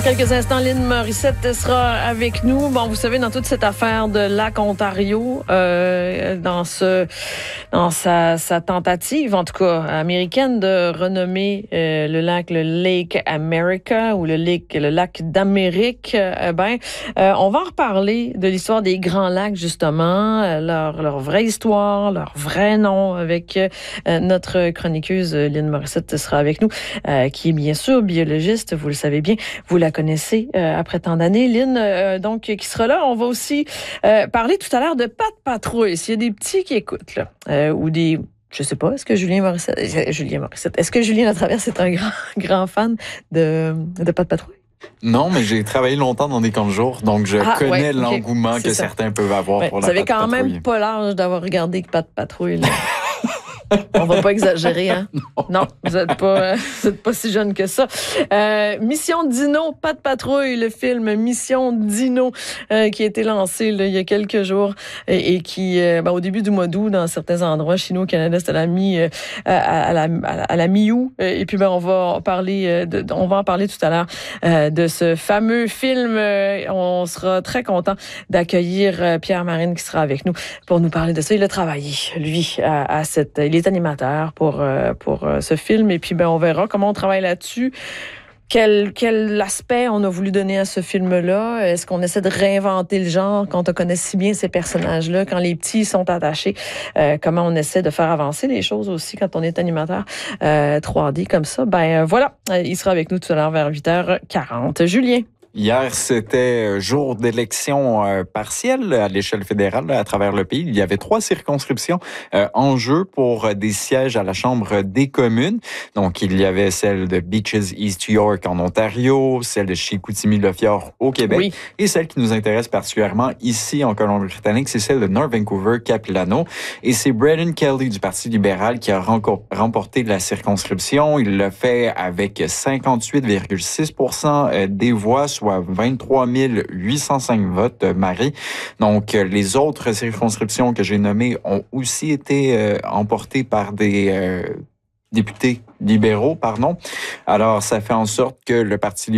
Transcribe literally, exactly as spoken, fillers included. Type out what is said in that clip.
Dans quelques instants, Lynn Morissette sera avec nous. Bon, vous savez, dans toute cette affaire de lac Ontario, euh, dans ce, dans sa, sa tentative, en tout cas américaine, de renommer euh, le lac le Lake America ou le lac, le lac d'Amérique, euh, ben, euh, on va en reparler de l'histoire des grands lacs justement, euh, leur leur vraie histoire, leur vrai nom, avec euh, notre chroniqueuse Lynn Morissette sera avec nous, euh, qui est bien sûr biologiste, vous le savez bien, vous la connaissez euh, après tant d'années, Lynn, euh, donc qui sera là. On va aussi euh, parler tout à l'heure de Pat Patrouille. S'il y a des petits qui écoutent là, euh, ou des je sais pas, est-ce que Julien Morissette, Julien Morissette, est-ce que Julien Latraverse est un grand grand fan de de Pat Patrouille? Non, mais j'ai travaillé longtemps dans des camps de jour, donc je ah, connais ouais, l'engouement okay. que ça. certains peuvent avoir ouais, pour la Pat Patrouille. Vous avez quand même pas l'âge d'avoir regardé Pat Patrouille, là. On va pas exagérer, hein? Non, non vous êtes pas, euh, vous êtes pas si jeune que ça. Euh, Mission Dino, Pat Patrouille, le film Mission Dino, euh, qui a été lancé là, il y a quelques jours et, et qui, euh, ben, au début du mois d'août, dans certains endroits chez nous au Canada, c'était à la mi, euh, à, à la, à la mi-août. Et puis, ben, on va parler, de, on va en parler tout à l'heure euh, de ce fameux film. Euh, on sera très content d'accueillir euh, Pierre Marine qui sera avec nous pour nous parler de ça. Il a travaillé, lui, à, à cette, il est animateur pour, euh, pour euh, ce film. Et puis, ben, on verra comment on travaille là-dessus. Quel, quel aspect on a voulu donner à ce film-là? Est-ce qu'on essaie de réinventer le genre quand on connaît si bien ces personnages-là, quand les petits sont attachés? Euh, comment on essaie de faire avancer les choses aussi quand on est animateur euh, trois D comme ça? Ben euh, voilà, il sera avec nous tout à l'heure vers huit heures quarante. Julien? Hier, c'était jour d'élection euh, partielle à l'échelle fédérale à travers le pays. Il y avait trois circonscriptions euh, en jeu pour euh, des sièges à la Chambre des communes. Donc, il y avait celle de Beaches East York en Ontario, celle de Chicoutimi-Le-Fjord au Québec oui. et celle qui nous intéresse particulièrement ici en Colombie-Britannique, c'est celle de North Vancouver-Capilano. Et c'est Braden Kelly du Parti libéral qui a remporté la circonscription. Il l'a fait avec cinquante-huit virgule six pour cent des voix, soit vingt-trois mille huit cent cinq votes, Marie. Donc, les autres circonscriptions que j'ai nommées ont aussi été euh, emportées par des euh, députés libéraux, pardon. Alors, ça fait en sorte que le Parti libéral